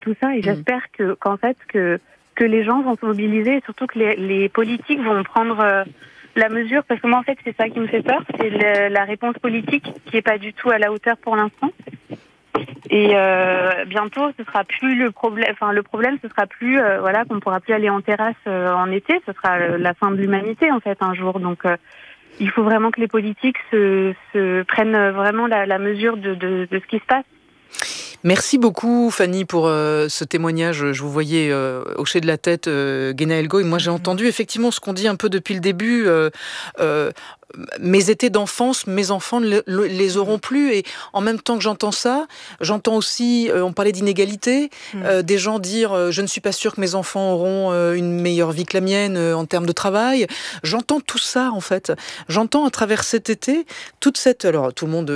tout ça, et j'espère qu'en fait que les gens vont se mobiliser, et surtout que les politiques vont prendre la mesure, parce que moi en fait c'est ça qui me fait peur, c'est la réponse politique qui est pas du tout à la hauteur pour l'instant. Et bientôt ce sera plus le problème. Enfin le problème ce sera plus qu'on pourra plus aller en terrasse en été. Ce sera la fin de l'humanité en fait un jour. Donc il faut vraiment que les politiques se prennent vraiment la mesure de ce qui se passe. Merci beaucoup Fanny pour ce témoignage. Je vous voyais hocher de la tête, Guéna Elgo, et moi j'ai entendu effectivement ce qu'on dit un peu depuis le début. Mes étés d'enfance, mes enfants ne les auront plus. Et en même temps que j'entends ça, j'entends aussi, on parlait d'inégalité, des gens dire je ne suis pas sûre que mes enfants auront une meilleure vie que la mienne en termes de travail. J'entends tout ça en fait. J'entends à travers cet été toute cette... Alors tout le monde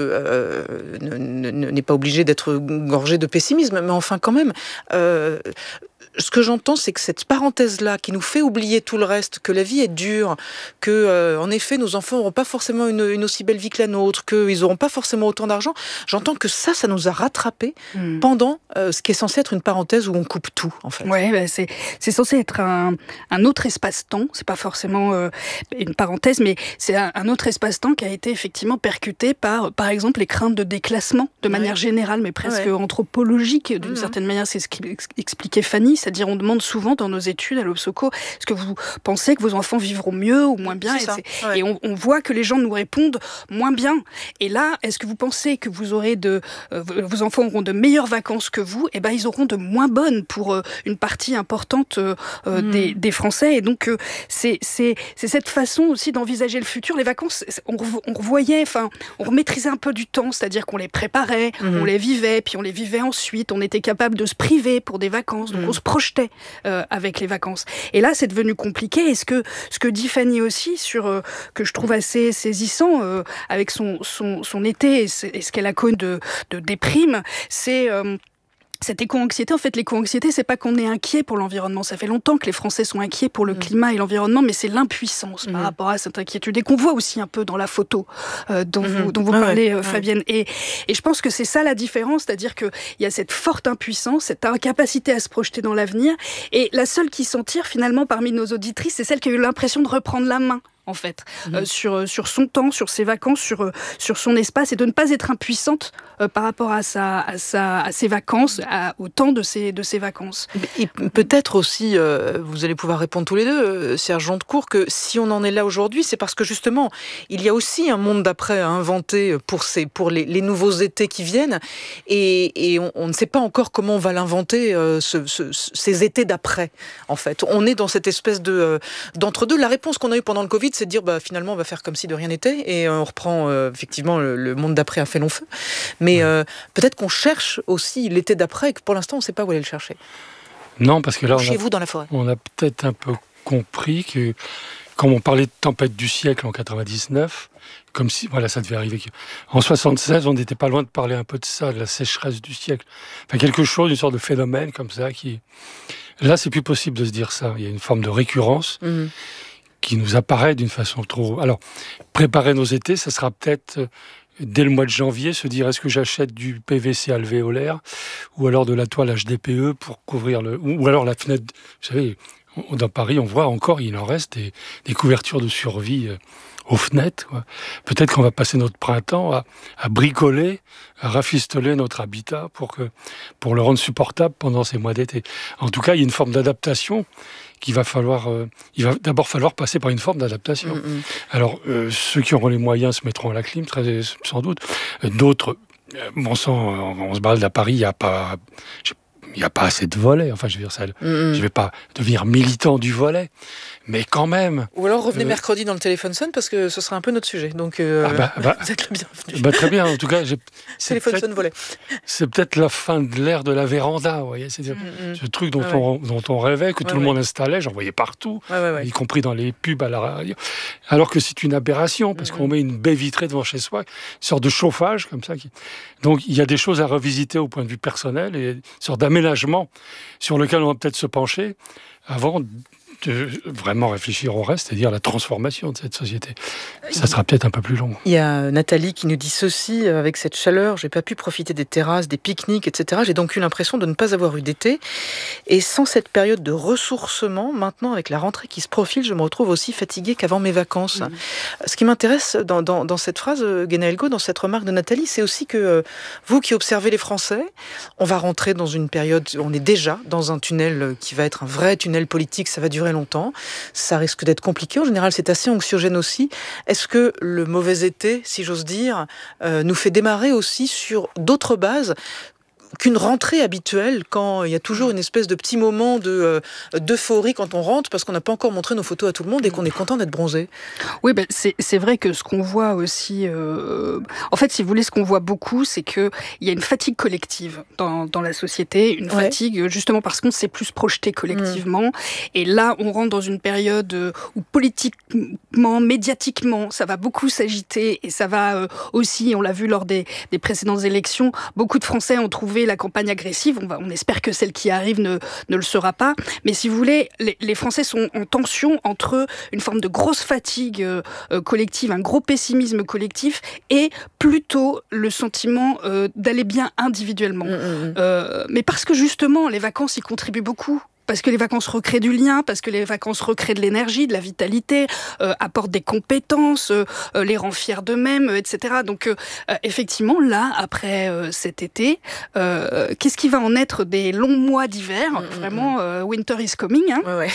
n'est pas obligé d'être gorgé de pessimisme, mais enfin quand même... ce que j'entends, c'est que cette parenthèse-là, qui nous fait oublier tout le reste, que la vie est dure, que, en effet, nos enfants n'auront pas forcément une aussi belle vie que la nôtre, qu'ils n'auront pas forcément autant d'argent, j'entends que ça nous a rattrapés pendant ce qui est censé être une parenthèse où on coupe tout, en fait. Ouais, c'est censé être un autre espace-temps. C'est pas forcément une parenthèse, mais c'est un autre espace-temps qui a été effectivement percuté par exemple, les craintes de déclassement, de manière générale, mais presque anthropologique, d'une certaine manière. C'est ce qu'expliquait Fanny. C'est-à-dire, on demande souvent dans nos études à l'Obsoco, est-ce que vous pensez que vos enfants vivront mieux ou moins bien ? Et on voit que les gens nous répondent moins bien. Et là, est-ce que vous pensez que vos enfants auront de meilleures vacances que vous ? Eh ben, ils auront de moins bonnes pour une partie importante des Français. Et donc, c'est cette façon aussi d'envisager le futur. Les vacances, on remaîtrisait un peu du temps, c'est-à-dire qu'on les préparait, on les vivait, puis on les vivait ensuite. On était capable de se priver pour des vacances. Donc, on se projetait avec les vacances. Et là, c'est devenu compliqué. Et ce que dit Fanny aussi, que je trouve assez saisissant, avec son été et ce qu'elle a connu de déprime, c'est... cette éco-anxiété, en fait, l'éco-anxiété, c'est pas qu'on est inquiet pour l'environnement. Ça fait longtemps que les Français sont inquiets pour le climat et l'environnement, mais c'est l'impuissance par rapport à cette inquiétude et qu'on voit aussi un peu dans la photo dont vous parlez, Fabienne. Et je pense que c'est ça la différence, c'est-à-dire qu'il y a cette forte impuissance, cette incapacité à se projeter dans l'avenir, et la seule qui s'en tire finalement parmi nos auditrices, c'est celle qui a eu l'impression de reprendre la main, en fait, sur son temps, sur ses vacances, sur son espace, et de ne pas être impuissante par rapport à ses vacances, au temps de ses vacances. Et peut-être aussi, vous allez pouvoir répondre tous les deux, Serge Jontecourt, que si on en est là aujourd'hui, c'est parce que justement, il y a aussi un monde d'après à inventer pour les nouveaux étés qui viennent, et on ne sait pas encore comment on va l'inventer, ces étés d'après, en fait. On est dans cette espèce d'entre-deux. La réponse qu'on a eue pendant le Covid, c'est de dire finalement on va faire comme si de rien n'était, et on reprend effectivement le monde d'après a fait long feu, mais peut-être qu'on cherche aussi l'été d'après et que pour l'instant on ne sait pas où aller le chercher. Non, parce que là chez vous dans la forêt, on a peut-être un peu compris que, comme on parlait de tempête du siècle en 99, comme si ça devait arriver. En 76, on n'était pas loin de parler un peu de ça, de la sécheresse du siècle. Enfin, quelque chose, une sorte de phénomène comme ça qui... Là, c'est plus possible de se dire ça. Il y a une forme de récurrence qui nous apparaît d'une façon trop... Alors, préparer nos étés, ça sera peut-être, dès le mois de janvier, se dire, est-ce que j'achète du PVC alvéolaire ou alors de la toile HDPE pour couvrir ou alors la fenêtre... Vous savez, dans Paris, on voit encore, il en reste des couvertures de survie aux fenêtres. Peut-être qu'on va passer notre printemps à bricoler, à rafistoler notre habitat pour le rendre supportable pendant ces mois d'été. En tout cas, il y a une forme d'adaptation il va d'abord falloir passer par une forme d'adaptation. Alors, ceux qui auront les moyens se mettront à la clim, très sans doute. D'autres, bon sang, on se balade à Paris, il n'y a pas assez de volets. Enfin, je veux dire, je vais pas devenir militant du volet, mais quand même. Ou alors revenez mercredi dans le Téléphone Sonne, parce que ce sera un peu notre sujet. Donc, vous êtes le bienvenu. Très bien, en tout cas. Téléphone Sonne volet. C'est peut-être la fin de l'ère de la véranda, vous voyez. C'est-à-dire ce truc dont on rêvait, que tout le monde installait, j'en voyais partout, y compris dans les pubs à la radio. Alors que c'est une aberration, parce qu'on met une baie vitrée devant chez soi, une sorte de chauffage comme ça. Donc, il y a des choses à revisiter au point de vue personnel, et une sorte d'aménagement sur lequel on va peut-être se pencher, avant de vraiment réfléchir au reste, c'est-à-dire la transformation de cette société. Ça sera peut-être un peu plus long. Il y a Nathalie qui nous dit ceci: avec cette chaleur, j'ai pas pu profiter des terrasses, des pique-niques, etc. J'ai donc eu l'impression de ne pas avoir eu d'été. Et sans cette période de ressourcement, maintenant avec la rentrée qui se profile, je me retrouve aussi fatiguée qu'avant mes vacances. Ce qui m'intéresse dans cette phrase, Guéna Elgo, dans cette remarque de Nathalie, c'est aussi que vous qui observez les Français, on va rentrer dans une période, on est déjà dans un tunnel qui va être un vrai tunnel politique, ça va durer longtemps, ça risque d'être compliqué, en général c'est assez anxiogène aussi. Est-ce que le mauvais été, si j'ose dire, nous fait démarrer aussi sur d'autres bases qu'une rentrée habituelle, quand il y a toujours une espèce de petit moment d'euphorie quand on rentre, parce qu'on n'a pas encore montré nos photos à tout le monde et qu'on est content d'être bronzé? Oui, c'est vrai que ce qu'on voit aussi... En fait, si vous voulez, ce qu'on voit beaucoup, c'est qu'il y a une fatigue collective dans la société, une fatigue justement parce qu'on s'est plus projeté collectivement. Et là, on rentre dans une période où politiquement, médiatiquement, ça va beaucoup s'agiter et ça va aussi, on l'a vu lors des précédentes élections, beaucoup de Français ont trouvé la campagne agressive. On espère que celle qui arrive ne le sera pas. Mais si vous voulez, les Français sont en tension entre une forme de grosse fatigue collective, un gros pessimisme collectif et plutôt le sentiment d'aller bien individuellement. Mais parce que justement, les vacances y contribuent beaucoup. Parce que les vacances recréent du lien, parce que les vacances recréent de l'énergie, de la vitalité, apportent des compétences, les rend fiers d'eux-mêmes, etc. Donc effectivement, là, après cet été, qu'est-ce qui va en être des longs mois d'hiver? Vraiment, winter is coming. Hein. Ouais.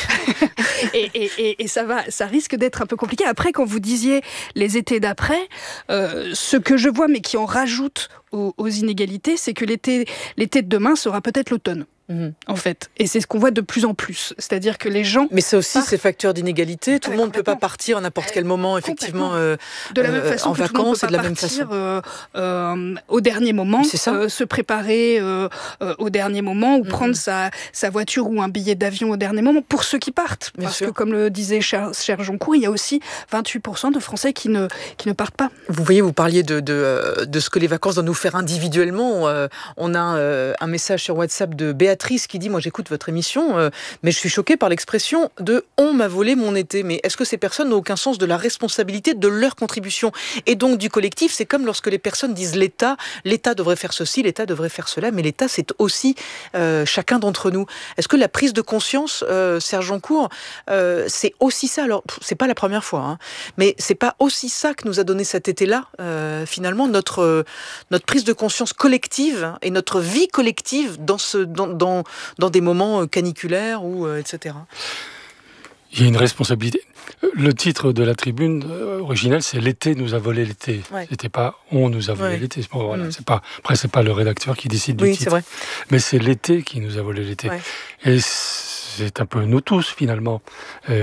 et ça risque d'être un peu compliqué. Après, quand vous disiez les étés d'après, ce que je vois, mais qui en rajoute aux inégalités, c'est que l'été de demain sera peut-être l'automne. En fait. Et c'est ce qu'on voit de plus en plus. C'est-à-dire que les gens... Mais ça aussi, c'est facteur d'inégalité. Tout le monde ne peut pas partir à n'importe quel moment, effectivement, de la même façon en que vacances, tout le monde peut pas partir au dernier moment, se préparer au dernier moment, ou prendre sa voiture ou un billet d'avion au dernier moment, pour ceux qui partent. Parce que, comme le disait cher Joncourt, il y a aussi 28% de Français qui ne partent pas. Vous voyez, vous parliez de ce que les vacances doivent nous faire individuellement. On a un message sur WhatsApp de Béatrice qui dit: moi j'écoute votre émission, mais je suis choquée par l'expression de « on m'a volé mon été ». Mais est-ce que ces personnes n'ont aucun sens de la responsabilité de leur contribution et donc du collectif? C'est comme lorsque les personnes disent l'État devrait faire ceci, l'État devrait faire cela, mais l'État c'est aussi chacun d'entre nous. Est-ce que la prise de conscience, Serge Joncourt, c'est aussi ça? Alors c'est pas la première fois, hein, mais c'est pas aussi ça que nous a donné cet été-là, finalement, notre prise de conscience collective et notre vie collective dans des moments caniculaires ou etc. Il y a une responsabilité. Le titre de la tribune originelle, c'est « L'été nous a volé l'été ». C'était pas « on nous a volé l'été ». Bon, voilà, après, c'est pas le rédacteur qui décide du titre. C'est vrai. Mais c'est l'été qui nous a volé l'été. Et c'est un peu nous tous, finalement. Et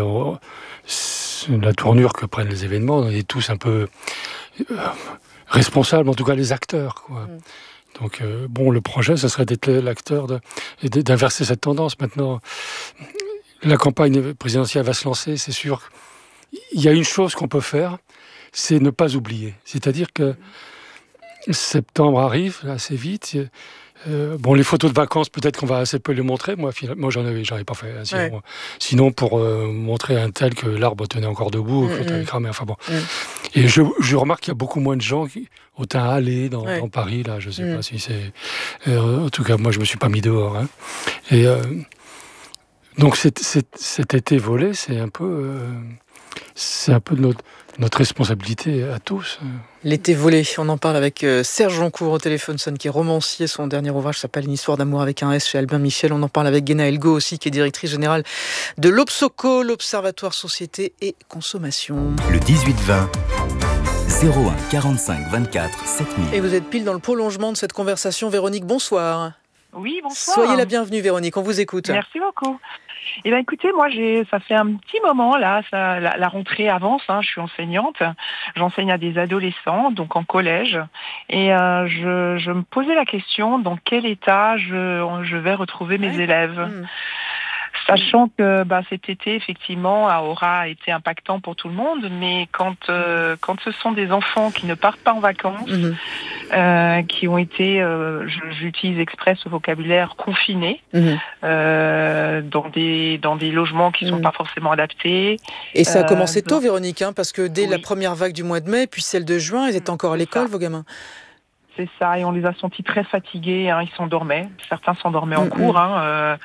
la tournure que prennent les événements, on est tous un peu responsables, en tout cas les acteurs, quoi. Donc, le projet, ce serait d'être l'acteur et d'inverser cette tendance. Maintenant, la campagne présidentielle va se lancer, c'est sûr. Il y a une chose qu'on peut faire, c'est ne pas oublier. C'est-à-dire que septembre arrive assez vite. Les photos de vacances, peut-être qu'on va assez peu les montrer. Moi, j'en avais pas fait. Sinon, pour montrer un tel que l'arbre tenait encore debout, que l'autre avait cramé. Enfin bon. Et je remarque qu'il y a beaucoup moins de gens au teint hâlé dans Paris. Là, je sais pas si c'est. En tout cas, moi, je me suis pas mis dehors. Hein. Et donc, cet été volé, c'est un peu de notre responsabilité à tous. L'été volé, on en parle avec Serge Joncourt au téléphone, qui est romancier. Son dernier ouvrage s'appelle Une histoire d'amour avec un S chez Albin Michel. On en parle avec Guéna Elgo aussi, qui est directrice générale de l'Obsoco, l'Observatoire Société et Consommation. Le 18-20, 01 45 24 7000. Et vous êtes pile dans le prolongement de cette conversation. Véronique, bonsoir. Oui, bonsoir. Soyez la bienvenue, Véronique, on vous écoute. Merci beaucoup. Eh bien, écoutez, moi, ça fait un petit moment, là, la rentrée avance, hein, je suis enseignante, j'enseigne à des adolescents, donc en collège, et je me posais la question, dans quel état je vais retrouver mes élèves. Sachant que cet été, effectivement, aura été impactant pour tout le monde, mais quand ce sont des enfants qui ne partent pas en vacances, qui ont été, j'utilise exprès ce vocabulaire, confinés dans des logements qui ne sont pas forcément adaptés. Et ça a commencé tôt, Véronique, parce que dès la première vague du mois de mai, puis celle de juin, ils étaient encore à l'école, vos gamins. C'est ça, et on les a sentis très fatigués, ils s'endormaient. Certains s'endormaient en cours,